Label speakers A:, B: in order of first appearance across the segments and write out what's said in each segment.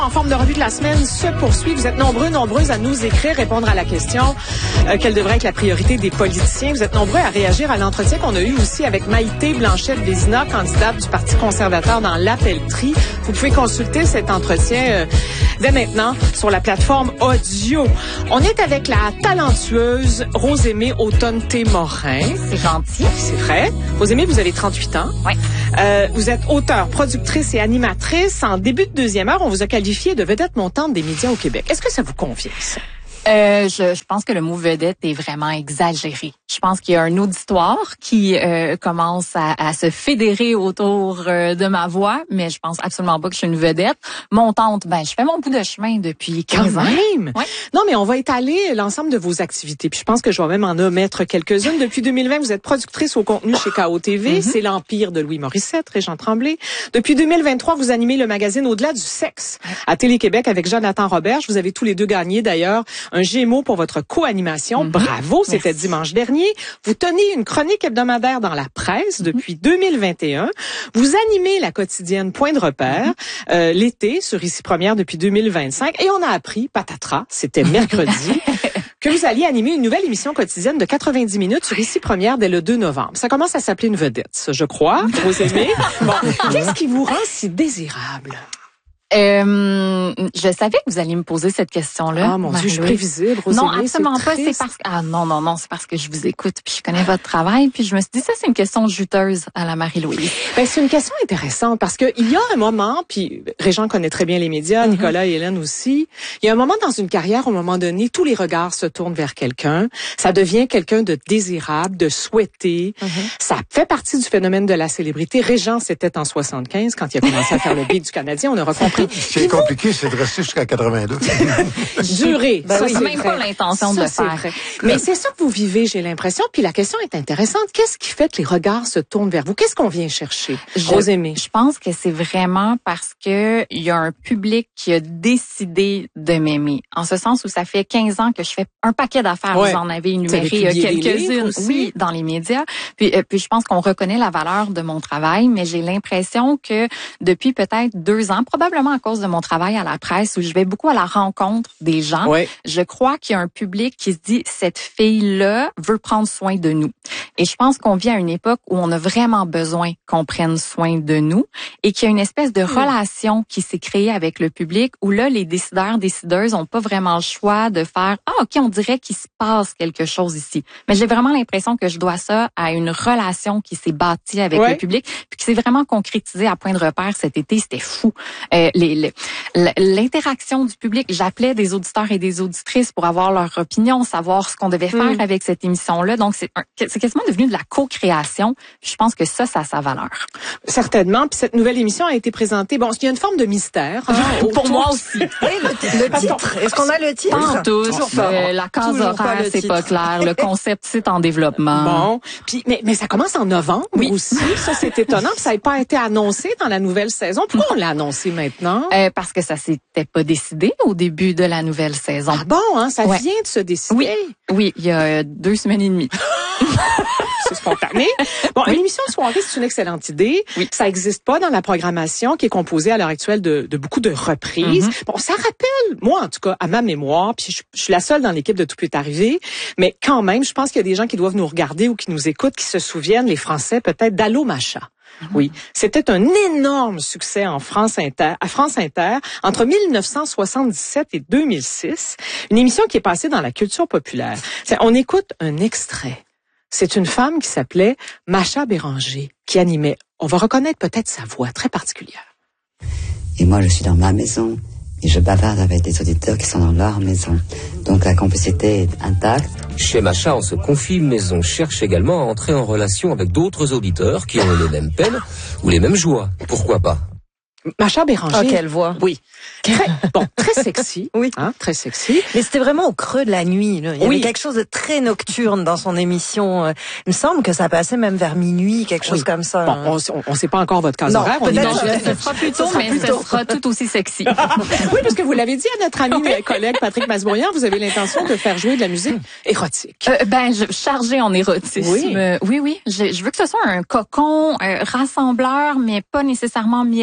A: En forme de revue de la semaine se poursuit. Vous êtes nombreuses à nous écrire, répondre à la question quelle devrait être la priorité des politiciens. Vous êtes nombreux à réagir à l'entretien qu'on a eu aussi avec Maïté Blanchette-Vézina, candidate du Parti conservateur dans l'Appellerie. Vous pouvez consulter cet entretien dès maintenant sur la plateforme audio. On est avec la talentueuse Rosémée Automne-Témorin.
B: C'est gentil.
A: C'est vrai. Rosémée, vous avez 38 ans.
B: Oui.
A: Vous êtes auteure, productrice et animatrice. En début de deuxième heure, on vous a qualifié de vedette montante des médias au Québec. Est-ce que ça vous convient, ça?
B: Je pense que le mot vedette est vraiment exagéré. Je pense qu'il y a un auditoire qui commence à se fédérer autour de ma voix, mais je pense absolument pas que je suis une vedette. Montante, je fais mon bout de chemin depuis 15 ans.
A: Même?
B: Ouais.
A: Non, mais on va étaler l'ensemble de vos activités. Puis je pense que je vais même en omettre quelques-unes. Depuis 2020, vous êtes productrice au contenu chez KO-TV. C'est l'empire de Louis Morissette, Régent Tremblay. Depuis 2023, vous animez le magazine Au-delà du sexe à Télé-Québec avec Jonathan Roberge. Vous avez tous les deux gagné, d'ailleurs, un Gémeaux pour votre co-animation. Bravo, c'était dimanche dernier. Vous tenez une chronique hebdomadaire dans la presse depuis 2021. Vous animez la quotidienne Point de repère l'été sur Ici Première depuis 2025. Et on a appris, patatras, c'était mercredi, que vous alliez animer une nouvelle émission quotidienne de 90 minutes sur Ici Première dès le 2 novembre. Ça commence à s'appeler une vedette, ça, je crois. Vous aimez? Bon, qu'est-ce qui vous rend si désirable?
B: Je savais que vous alliez me poser cette question-là.
A: Ah, mon Dieu, je suis prévisible, Rosémée.
B: Non, absolument pas. C'est parce que, non, c'est parce que je vous écoute puis je connais votre travail puis je me suis dit, ça, c'est une question juteuse à la Marie-Louise.
A: C'est une question intéressante parce que il y a un moment, puis Régent connaît très bien les médias, Nicolas et Hélène aussi. Il y a un moment dans une carrière, au moment donné, tous les regards se tournent vers quelqu'un. Ça devient quelqu'un de désirable, de souhaité. Ça fait partie du phénomène de la célébrité. Régent, c'était en 75 quand il a commencé à faire le beat du Canadien. On aura compris.
C: Ce qui est compliqué, c'est de rester jusqu'à 82.
A: Durer.
B: Ça, c'est même pas l'intention de le faire.
A: Vrai. Mais c'est ça que vous vivez, j'ai l'impression. Puis la question est intéressante. Qu'est-ce qui fait que les regards se tournent vers vous? Qu'est-ce qu'on vient chercher? Rosémée.
B: Je pense que c'est vraiment parce que il y a un public qui a décidé de m'aimer. En ce sens où ça fait 15 ans que je fais un paquet d'affaires. Vous en avez énuméré quelques-unes. Oui, dans les médias. Puis je pense qu'on reconnaît la valeur de mon travail, mais j'ai l'impression que depuis peut-être 2 ans, probablement à cause de mon travail à la presse où je vais beaucoup à la rencontre des gens, je crois qu'il y a un public qui se dit cette fille-là veut prendre soin de nous. Et je pense qu'on vit à une époque où on a vraiment besoin qu'on prenne soin de nous et qu'il y a une espèce de relation qui s'est créée avec le public où là, les décideurs, décideuses ont pas vraiment le choix de faire « Ah, OK, on dirait qu'il se passe quelque chose ici. » Mais j'ai vraiment l'impression que je dois ça à une relation qui s'est bâtie avec le public puis qui s'est vraiment concrétisée à Point de repère cet été. C'était fou. L'interaction du public, j'appelais des auditeurs et des auditrices pour avoir leur opinion, savoir ce qu'on devait faire avec cette émission-là. Donc, c'est quasiment devenu de la co-création. Je pense que ça a sa valeur.
A: Certainement. Puis cette nouvelle émission a été présentée. Bon, il y a une forme de mystère.
B: Pour moi aussi.
D: Le titre. Est-ce qu'on a le titre?
B: Pas en tous. La case horaire, c'est pas clair. Le concept, c'est en développement.
A: Bon. Puis, mais ça commence en novembre aussi. Ça, c'est étonnant. Puis ça n'a pas été annoncé dans la nouvelle saison. Pourquoi on l'a annoncé maintenant?
B: Parce que ça s'était pas décidé au début de la nouvelle saison.
A: Ah bon, ça vient de se décider?
B: Oui, il y a 2 semaines et demie.
A: C'est spontané. Bon, une émission de soirée, c'est une excellente idée. Ça n'existe pas dans la programmation qui est composée à l'heure actuelle de beaucoup de reprises. Bon, ça rappelle, moi en tout cas, à ma mémoire, puis je suis la seule dans l'équipe de Tout peut arriver, mais quand même, je pense qu'il y a des gens qui doivent nous regarder ou qui nous écoutent, qui se souviennent, les Français peut-être, d'Allô Macha. Oui, c'était un énorme succès à France Inter entre 1977 et 2006, une émission qui est passée dans la culture populaire. On écoute un extrait. C'est une femme qui s'appelait Macha Béranger qui animait. On va reconnaître peut-être sa voix très particulière.
E: Et moi, je suis dans ma maison et je bavarde avec des auditeurs qui sont dans leur maison. Donc la complicité est intacte.
F: Chez Macha, on se confie, mais on cherche également à entrer en relation avec d'autres auditeurs qui ont les mêmes peines ou les mêmes joies. Pourquoi pas?
A: Macha Béranger.
D: Ah, quelle voix.
A: Oui. Très sexy. Oui. Très sexy.
D: Mais c'était vraiment au creux de la nuit, là. Il y avait quelque chose de très nocturne dans son émission. Il me semble que ça passait même vers minuit, quelque chose comme ça.
A: Bon, on sait pas encore votre case horaire.
B: Ce sera plus tôt, mais ce sera tout aussi sexy.
A: Oui, parce que vous l'avez dit à notre ami et collègue Patrick Masbourian, vous avez l'intention de faire jouer de la musique érotique.
B: Chargée en érotisme. Oui. Je veux que ce soit un cocon rassembleur, mais pas nécessairement mielleux. Je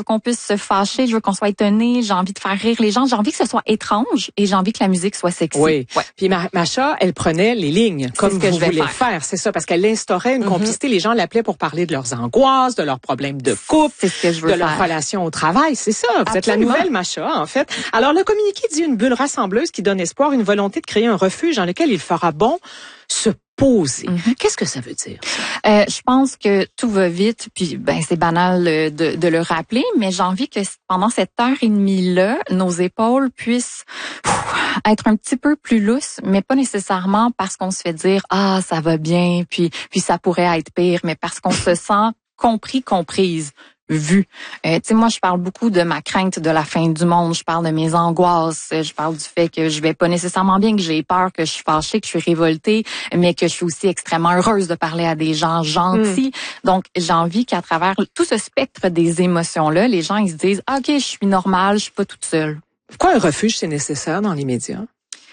B: veux qu'on puisse se fâcher, je veux qu'on soit étonné, j'ai envie de faire rire les gens, j'ai envie que ce soit étrange et j'ai envie que la musique soit sexy.
A: Oui. Ouais. Puis Macha, elle prenait les lignes comme vous voulez faire. C'est ça, parce qu'elle instaurait une complicité. Les gens l'appelaient pour parler de leurs angoisses, de leurs problèmes de couple,
B: c'est ce que je veux
A: de leur relation au travail. C'est ça. Vous êtes la nouvelle Macha, en fait. Alors, le communiqué dit une bulle rassembleuse qui donne espoir, une volonté de créer un refuge dans lequel il fera bon se poser. Qu'est-ce que ça veut dire?
B: Je pense que tout va vite, puis c'est banal de le rappeler, mais j'ai envie que pendant cette heure et demie-là, nos épaules puissent être un petit peu plus lousses, mais pas nécessairement parce qu'on se fait dire « Ah, ça va bien », puis ça pourrait être pire, mais parce qu'on se sent compris, comprise. Vu. Tu sais, moi, je parle beaucoup de ma crainte de la fin du monde. Je parle de mes angoisses. Je parle du fait que je vais pas nécessairement bien, que j'ai peur, que je suis fâchée, que je suis révoltée, mais que je suis aussi extrêmement heureuse de parler à des gens gentils. Donc, j'ai envie qu'à travers tout ce spectre des émotions-là, les gens, ils se disent, OK, je suis normale, je suis pas toute seule.
A: Pourquoi un refuge, c'est nécessaire dans les médias?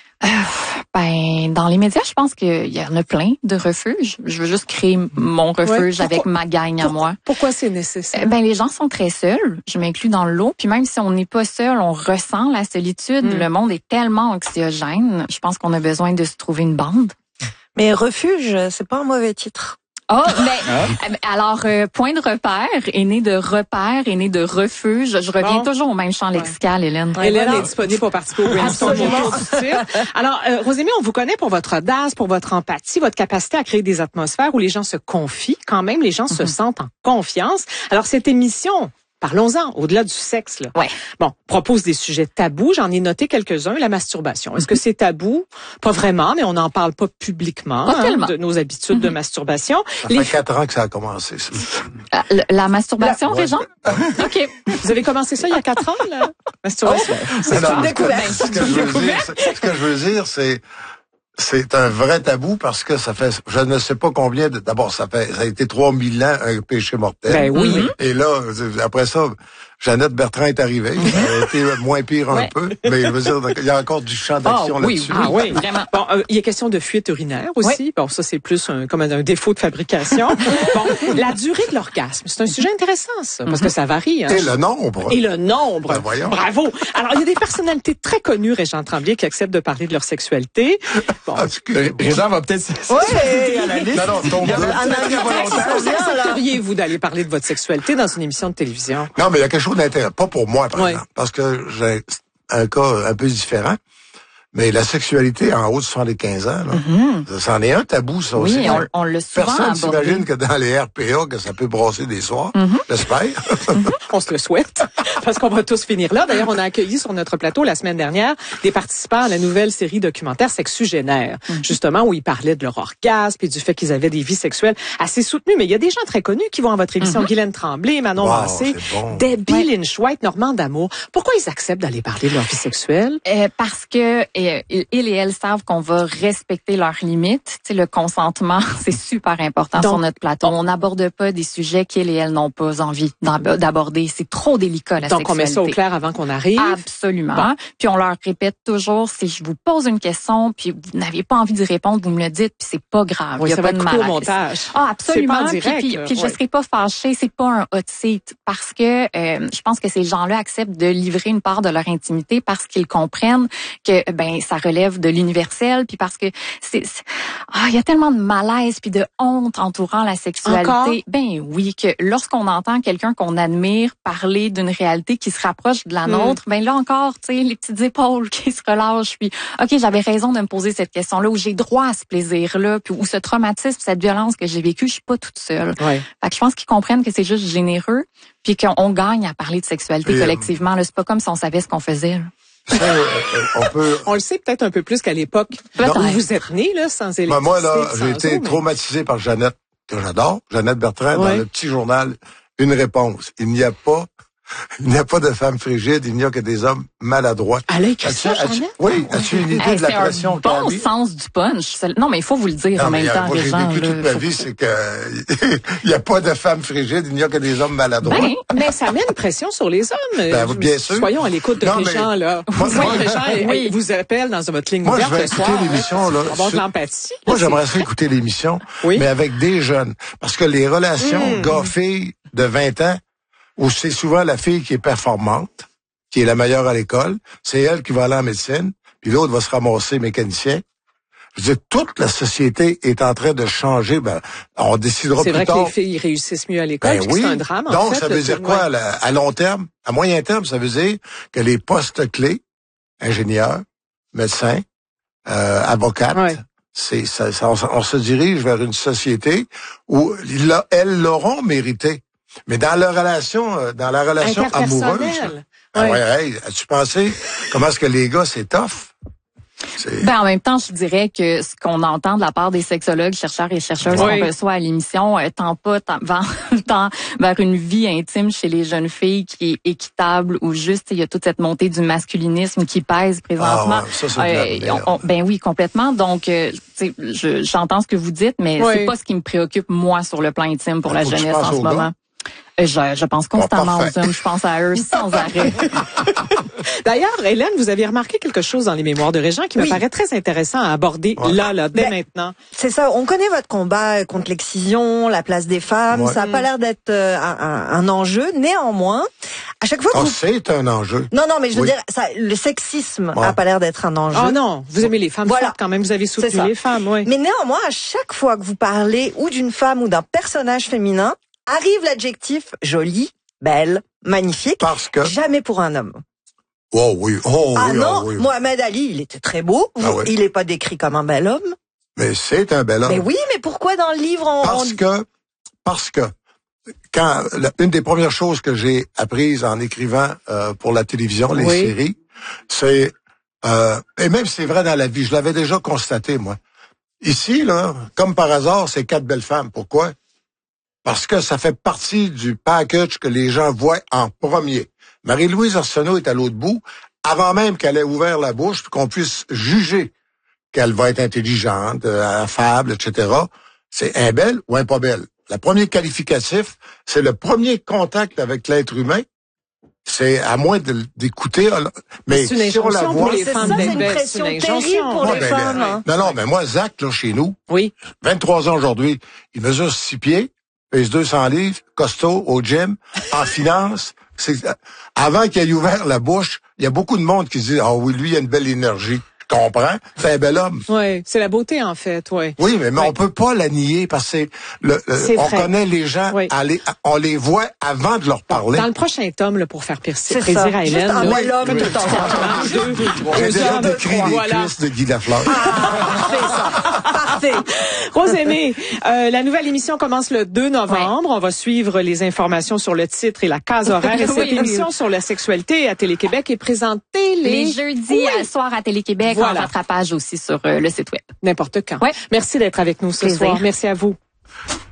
B: Dans les médias, je pense qu'il y en a plein de refuges. Je veux juste créer mon refuge avec ma gang à moi.
A: Pourquoi c'est nécessaire?
B: Les gens sont très seuls. Je m'inclus dans le lot. Puis même si on n'est pas seul, on ressent la solitude. Le monde est tellement anxiogène. Je pense qu'on a besoin de se trouver une bande.
D: Mais refuge, c'est pas un mauvais titre.
B: Oh, mais alors point de repère est né de repère, est né de refuge. Je reviens toujours au même champ lexical, Hélène.
A: Hélène est disponible pour participer au brainstorm. Alors, Rosémie, on vous connaît pour votre audace, pour votre empathie, votre capacité à créer des atmosphères où les gens se confient. Quand même, les gens se sentent en confiance. Alors, cette émission, parlons-en, au-delà du sexe, là.
B: Ouais.
A: Bon, propose des sujets tabous. J'en ai noté quelques-uns. La masturbation. Est-ce que c'est tabou? Pas vraiment, mais on n'en parle pas publiquement.
B: Pas tellement.
A: De nos habitudes de masturbation.
C: Ça fait 4 ans que ça a commencé.
B: La masturbation, Régent? OK.
A: Vous avez commencé ça il y a 4 ans, la masturbation?
D: C'est une découverte.
C: Ce que je veux dire, c'est un vrai tabou parce que ça fait, je ne sais pas combien d'abord ça a été 3000 ans un péché mortel.
A: Ben oui.
C: Et là, après ça, Jeannette Bertrand est arrivée. Elle a été moins pire un peu, mais je veux dire, il y a encore du champ d'action là-dessus.
A: Oui, vraiment. Bon, il y a question de fuite urinaire aussi. Oui. Bon, ça c'est plus comme un défaut de fabrication. Bon, la durée de l'orgasme, c'est un sujet intéressant ça, parce que ça varie. Hein.
C: Et le nombre.
A: Ben, voyons. Bravo. Alors, il y a des personnalités très connues, Régent Tremblay, qui acceptent de parler de leur sexualité. Bon.
G: Régent va peut-être.
C: Oui, à la liste. Non,
A: Accepteriez-vous d'aller parler de votre sexualité dans une émission de télévision?
C: Non, mais il y a quelque chose d'intéressant. Pas pour moi, par exemple, parce que j'ai un cas un peu différent. Mais la sexualité en haut de 75 ans, là, c'en est un tabou, ça aussi.
B: Oui, on le souvent
C: Personne s'imagine que dans les RPA, que ça peut brasser des soirs. J'espère.
A: On se le souhaite, parce qu'on va tous finir là. D'ailleurs, on a accueilli sur notre plateau la semaine dernière des participants à la nouvelle série documentaire Sexugénaire, justement, où ils parlaient de leur orgasme et du fait qu'ils avaient des vies sexuelles assez soutenues. Mais il y a des gens très connus qui vont à votre émission, Guylaine Tremblay, Manon Massé, Debbie Lynch White, Normand D'Amour. Pourquoi ils acceptent d'aller parler de leur vie sexuelle?
B: Parce que ils et elles savent qu'on va respecter leurs limites. Tu sais, le consentement, c'est super important sur notre plateau. On n'aborde pas des sujets qu'ils et elles n'ont pas envie d'aborder. C'est trop délicat, la sexualité.
A: Donc, on met ça au clair avant qu'on arrive?
B: Absolument. Bon. Puis, on leur répète toujours, si je vous pose une question, puis vous n'avez pas envie d'y répondre, vous me le dites, puis c'est pas grave.
A: Oui,
B: il y a pas de malaise.
A: Au montage.
B: Ah, absolument.
A: C'est pas en direct,
B: puis je serai pas fâchée, c'est pas un hot seat, parce que je pense que ces gens-là acceptent de livrer une part de leur intimité parce qu'ils comprennent que ça relève de l'universel, puis parce que il y a tellement de malaise puis de honte entourant la sexualité.
A: Encore?
B: Ben oui, que lorsqu'on entend quelqu'un qu'on admire parler d'une réalité qui se rapproche de la nôtre, là encore, tu sais, les petites épaules qui se relâchent, puis OK, j'avais raison de me poser cette question-là, où j'ai droit à ce plaisir-là, puis où ce traumatisme, cette violence que j'ai vécue, je suis pas toute seule.
A: Ouais.
B: Fait que je pense qu'ils comprennent que c'est juste généreux, puis qu'on gagne à parler de sexualité collectivement. Là, c'est pas comme si on savait ce qu'on faisait. Là.
A: On le sait peut-être un peu plus qu'à l'époque où vous êtes né, là, sans électricité.
C: Moi, là, j'ai été traumatisé par Jeannette, que j'adore, Jeannette Bertrand, dans le petit journal, une réponse. Il n'y a pas de femmes frigides, il n'y a que des hommes maladroits.
A: Elle a écrit ça, Jeannette?
C: Oui, as-tu une idée de la pression qu'elle a mis?
B: C'est un bon sens du punch. Non, mais il faut vous le dire en même temps,
C: moi,
B: les gens.
C: J'ai vécu toute ma vie, c'est que il n'y a pas de femmes frigides, il n'y a que des hommes maladroits.
A: Mais ça met une pression sur les hommes.
C: Bien sûr.
A: Soyons à l'écoute de Régent, là. Régent vous appelle dans votre ligne ouverte le soir.
C: Moi, je vais écouter l'émission, là.
A: Avoir de l'empathie.
C: Moi, j'aimerais ça écouter l'émission, mais avec des jeunes. Parce que les relations gars-filles de 20 ans, où c'est souvent la fille qui est performante, qui est la meilleure à l'école. C'est elle qui va aller en médecine, puis l'autre va se ramasser mécanicien. Je veux dire, toute la société est en train de changer. Ben, on décidera plus tard.
A: C'est vrai que les filles réussissent mieux à l'école,
C: oui.
A: c'est un drame.
C: Donc, ça veut dire quoi à long terme? À moyen terme, ça veut dire que les postes clés, ingénieurs, médecins, avocates, on se dirige vers une société où elles l'auront mérité. Mais dans la relation amoureuse, as-tu pensé comment est-ce que les gars, c'est tough?
B: En même temps, je dirais que ce qu'on entend de la part des sexologues, chercheurs et chercheuses qu'on reçoit à l'émission tend vers une vie intime chez les jeunes filles qui est équitable ou juste il y a toute cette montée du masculinisme qui pèse présentement. Oui, complètement. Donc, j'entends ce que vous dites, mais c'est pas ce qui me préoccupe moi sur le plan intime pour la jeunesse en ce moment. Je pense constamment aux hommes, je pense à eux sans arrêt.
A: D'ailleurs, Hélène, vous avez remarqué quelque chose dans les mémoires de Régent qui me paraît très intéressant à aborder dès maintenant.
D: C'est ça, on connaît votre combat contre l'excision, la place des femmes, ça a pas l'air d'être un enjeu. Néanmoins, à chaque fois que
C: c'est un enjeu.
D: Non, mais je veux dire, le sexisme a pas l'air d'être un enjeu.
A: Oh non, vous aimez les femmes fortes quand même, vous avez soutenu les femmes, oui.
D: Mais néanmoins, à chaque fois que vous parlez ou d'une femme ou d'un personnage féminin, arrive l'adjectif jolie, belle, magnifique.
C: Parce que
D: jamais pour un homme.
C: Oh oui.
D: Mohamed Ali, il était très beau. Il est pas décrit comme un bel homme.
C: Mais c'est un bel homme.
D: Mais oui, mais pourquoi dans le livre
C: Parce que quand une des premières choses que j'ai apprises en écrivant pour la télévision, les séries, c'est et même c'est vrai dans la vie, je l'avais déjà constaté moi. Ici là, comme par hasard, c'est 4 belles femmes. Pourquoi? Parce que ça fait partie du package que les gens voient en premier. Marie-Louise Arsenault est à l'autre bout, avant même qu'elle ait ouvert la bouche, puis qu'on puisse juger qu'elle va être intelligente, affable, etc. C'est un belle ou un pas belle. Le premier qualificatif, c'est le premier contact avec l'être humain. C'est à moins d'écouter, mais
A: si on la voit, pour les femmes,
D: c'est une pression terrible pour les femmes.
C: Non, mais moi, Zach, là, chez nous, 23 ans aujourd'hui, il mesure 6 pieds, pèse 200 livres, costaud, au gym, en finance. Avant qu'il ait ouvert la bouche, il y a beaucoup de monde qui se dit, oui, lui, il a une belle énergie. Je comprends. C'est un bel homme.
A: Oui, c'est la beauté, en fait, oui.
C: Oui, mais on peut pas la nier parce que on connaît les gens, on les voit avant de leur parler.
A: Dans le prochain tome, pour faire plaisir à Hélène.
D: Un bel homme de temps en
C: J'ai déjà décrit les cuisses de Guy Lafleur.
D: C'est ça. Parfait.
A: Rosemée, la nouvelle émission commence le 2 novembre. On va suivre les informations sur le titre et la case horaire. Et cette émission sur la sexualité à Télé-Québec est présentée
B: les jeudis soir à Télé-Québec. En rattrapage aussi sur le site web.
A: N'importe quand. Merci d'être avec nous ce soir. Merci à vous.